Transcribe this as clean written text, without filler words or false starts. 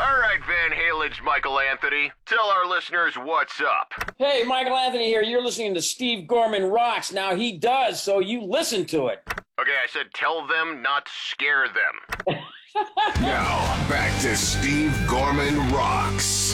All right, Van Halen's Michael Anthony. Tell our listeners what's up. Hey, Michael Anthony here. You're listening to Steve Gorman Rocks. Now, he does, so you listen to it. Okay, I said tell them, not scare them. Now, back to Steve Gorman Rocks.